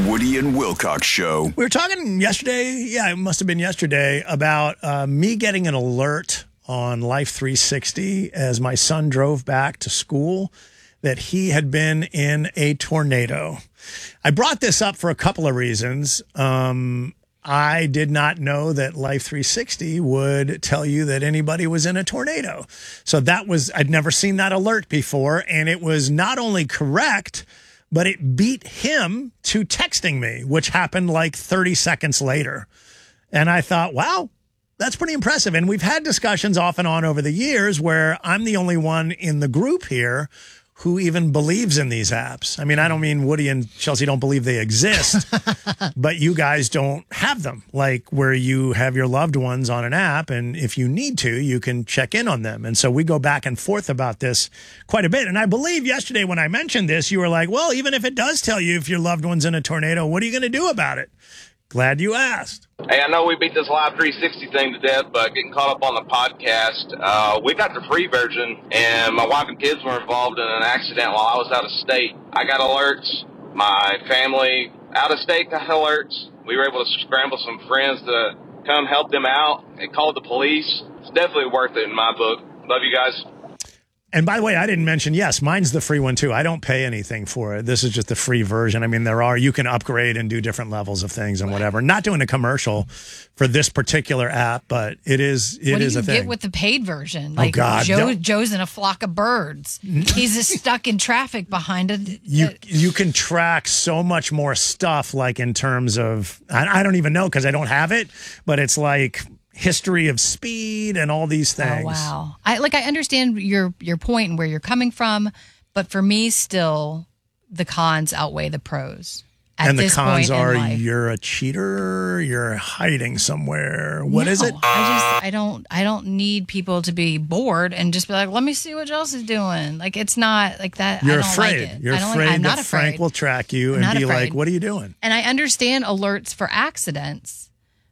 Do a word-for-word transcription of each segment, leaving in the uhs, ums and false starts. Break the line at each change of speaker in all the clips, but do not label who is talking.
Woody and Wilcox Show.
We were talking yesterday, yeah, it must have been yesterday, about uh, me getting an alert on Life three sixty as my son drove back to school that he had been in a tornado. I brought this up for a couple of reasons. Um, I did not know that Life three sixty would tell you that anybody was in a tornado. So that was, I'd never seen that alert before. And it was not only correct, but it beat him to texting me, which happened like thirty seconds later. And I thought, wow, that's pretty impressive. And we've had discussions off and on over the years where I'm the only one in the group here who even believes in these apps. I mean, I don't mean Woody and Chelsea don't believe they exist, but you guys don't have them, like where you have your loved ones on an app, and if you need to, you can check in on them. And so we go back and forth about this quite a bit. And I believe yesterday when I mentioned this, you were like, well, even if it does tell you if your loved one's in a tornado, what are you going to do about it? Glad you asked.
Hey, I know we beat this Live three sixty thing to death, but getting caught up on the podcast, uh, we got the free version, and my wife and kids were involved in an accident while I was out of state. I got alerts. My family out of state got alerts. We were able to scramble some friends to come help them out. They called the police. It's definitely worth it in my book. Love you guys.
And by the way, I didn't mention, yes, mine's the free one too. I don't pay anything for it. This is just the free version. I mean, there are, you can upgrade and do different levels of things and whatever. Not doing a commercial for this particular app, but it is, it
what
is
do you
a thing.
get with the paid version? Like
oh God,
Joe,
don't.
Joe's in a flock of birds. He's just stuck in traffic behind it.
You, you can track so much more stuff, like in terms of, I, I don't even know because I don't have it, but it's like history of speed and all these things.
Oh, wow. I like I understand your your point and where you're coming from, but for me still the cons outweigh the pros. At
and the
this
cons
point in
are
life.
You're a cheater, you're hiding somewhere. What
no,
is it?
I just I don't I don't need people to be bored and just be like, let me see what else is doing. Like it's not like that.
You're
I don't
afraid.
Like it.
You're
I don't
afraid
like, I'm
that
not afraid.
Frank will track you
I'm
and be
afraid.
like, what are you doing?
And I understand alerts for accidents,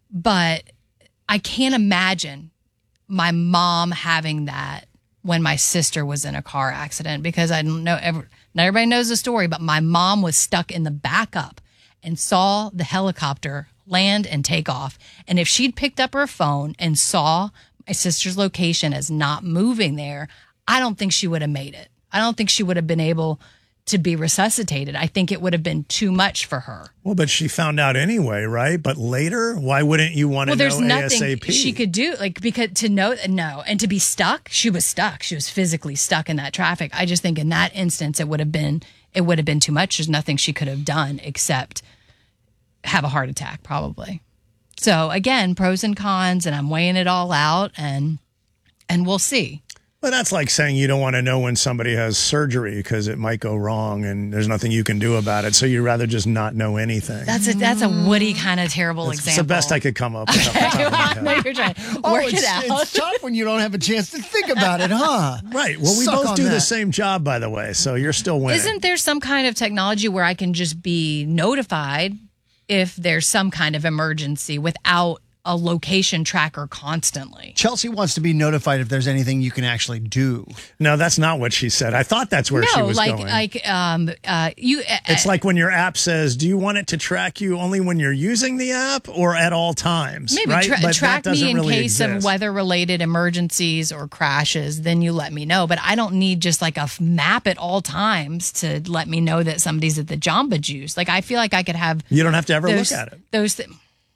but I can't imagine my mom having that when my sister was in a car accident, because I don't know, ever, not everybody knows the story, but my mom was stuck in the backup and saw the helicopter land and take off. And if she'd picked up her phone and saw my sister's location as not moving there, I don't think she would have made it. I don't think she would have been able to be resuscitated. I think it would have been too much for her.
Well, but she found out anyway, right? But later, why wouldn't you want to
well, there's
know
nothing
ASAP?
she could do, like, because to know, no, and to be stuck, she was stuck. She was physically stuck in that traffic. I just think in that instance, it would have been, it would have been too much. There's nothing she could have done except have a heart attack, probably. So again, pros and cons, and I'm weighing it all out, and and we'll see.
Well, that's like saying you don't want to know when somebody has surgery because it might go wrong and there's nothing you can do about it. So you'd rather just not know anything.
That's a that's a Woody kind of terrible
That's,
example.
It's the best I could come up with. off the top of my head.
No, you're trying to
Oh,
work
it's,
it out.
it's tough when you don't have a chance to think about it, huh?
Right. Well, we
Suck
both
on
do
that.
the same job, by the way. So you're still winning.
Isn't there some kind of technology where I can just be notified if there's some kind of emergency without a location tracker constantly?
Chelsea wants to be notified if there's anything you can actually do.
No, that's not what she said. I thought that's where she
No,
was
like
going.
like um uh you. Uh,
It's like when your app says, do you want it to track you only when you're using the app or at all times?
maybe
right?
tra-
But
track
that
me
doesn't
in
really
case
exist.
of weather-related emergencies or crashes. Then you let me know. But I don't need just like a f- map at all times to let me know that somebody's at the Jamba Juice. Like I feel like I could have.
You don't have to ever
those,
look at it.
Those. Th-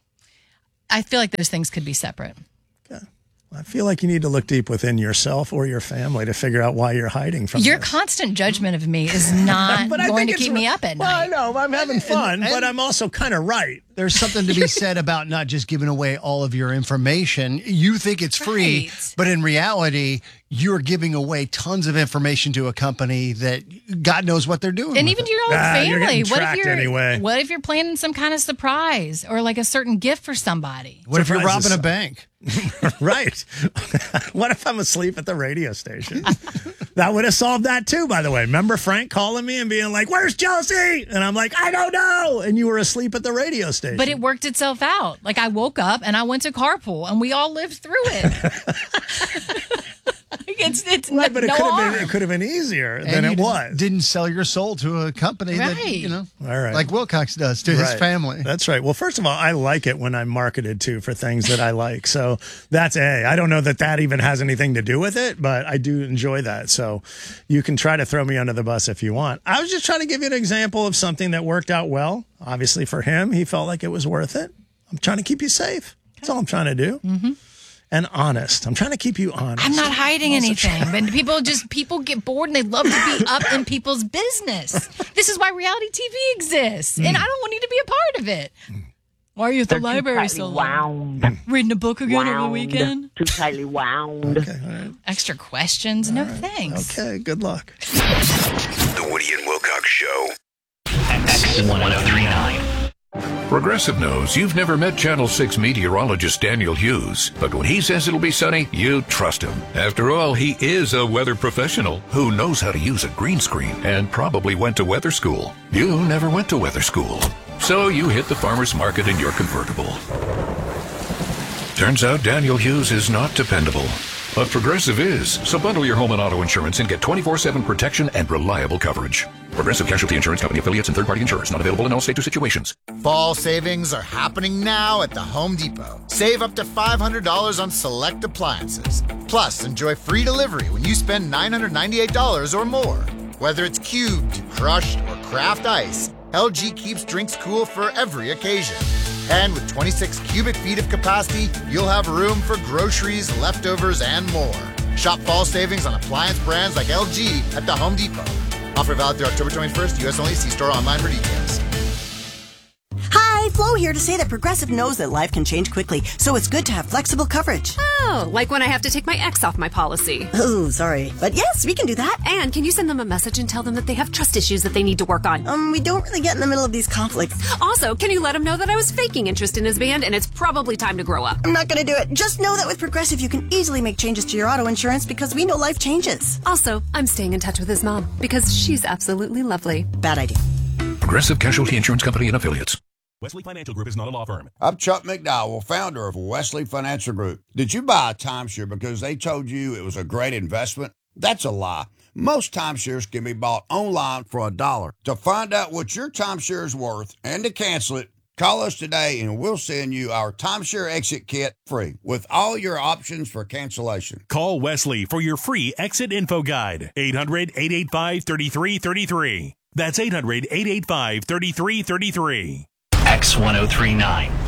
I feel like those things could be separate.
I feel like you need to look deep within yourself or your family to figure out why you're hiding from
Your
this.
constant judgment of me is not
But I
going
think
to
it's
keep
r-
me up at
well,
night.
I know, I'm having fun,
and-
but I'm also kind of right.
There's something to be said about not just giving away all of your information. You think it's free,
Right.
but in reality, you're giving away tons of information to a company that God knows what they're doing.
And
with
even
it.
to your own
Ah, you're
family.
getting
What if
tracked
you're
anyway.
What if you're planning some kind of surprise or like a certain gift for somebody?
What if you're
Surprises.
robbing a bank?
Right. What if I'm asleep at the radio station? That would have solved that too, by the way. Remember Frank calling me and being like, where's Chelsea? And I'm like, I don't know. And you were asleep at the radio station.
But it worked itself out. Like I woke up and I went to carpool and we all lived through it. it's it's
Right, but it
no
could have
harm.
been it could have been easier
And
than
you
it
didn't-
was.
Didn't sell your soul to a company that,
Right.
you know,
All right.
like Wilcox does to his
Right.
family.
That's right. Well, first of all, I like it when I'm marketed to for things that I like. So that's A. I don't know that that even has anything to do with it, but I do enjoy that. So you can try to throw me under the bus if you want. I was just trying to give you an example of something that worked out well. Obviously for him, he felt like it was worth it. I'm trying to keep you safe. That's all I'm trying to do. Mm-hmm. And honest. I'm trying to keep you honest.
I'm not hiding
I'm also
anything,
trying-
but people just people get bored and they love to be up in people's business. This is why reality T V exists, and I don't need to be a part of it. Why are you at the library so long?
Wound.
Reading a book again every
Wound.
weekend?
Too tightly wound.
Okay, all right.
Extra questions? No thanks.
Okay, good luck.
The Woody and Wilcox Show.
X one oh three nine.
Progressive knows you've never met Channel six meteorologist Daniel Hughes, but when he says it'll be sunny, you trust him. After all, he is a weather professional who knows how to use a green screen and probably went to weather school. You never went to weather school, so you hit the farmer's market in your convertible. Turns out Daniel Hughes is not dependable, but Progressive is. So bundle your home and auto insurance and get twenty-four seven protection and reliable coverage. Progressive Casualty Insurance Company affiliates and third-party insurers not available in all states or situations.
Fall savings are happening now at the Home Depot. Save up to five hundred dollars on select appliances. Plus, enjoy free delivery when you spend nine hundred ninety-eight dollars or more. Whether it's cubed, crushed, or craft ice, L G keeps drinks cool for every occasion. And with twenty-six cubic feet of capacity, you'll have room for groceries, leftovers, and more. Shop fall savings on appliance brands like L G at the Home Depot. Offer valid through October twenty-first, U S only. See store online for details.
Hi, Flo here to say that Progressive knows that life can change quickly, so it's good to have flexible coverage.
Oh, like when I have to take my ex off my policy.
Oh, sorry. But yes, we can do that.
And can you send them a message and tell them that they have trust issues that they need to work on?
Um, we don't really get in the middle of these conflicts.
Also, can you let him know that I was faking interest in his band and it's probably time to grow up?
I'm not going to do it. Just know that with Progressive, you can easily make changes to your auto insurance because we know life changes.
Also, I'm staying in touch with his mom because she's absolutely lovely.
Bad idea.
Progressive Casualty Insurance Company and affiliates.
Wesley Financial Group is not a law firm.
I'm Chuck McDowell, founder of Wesley Financial Group. Did you buy a timeshare because they told you it was a great investment? That's a lie. Most timeshares can be bought online for a dollar. To find out what your timeshare is worth and to cancel it, call us today and we'll send you our timeshare exit kit free with all your options for cancellation.
Call Wesley for your free exit info guide. eight hundred, eight eight five, three three three three. That's eight hundred, eight eight five, three three three three.
X one oh three nine.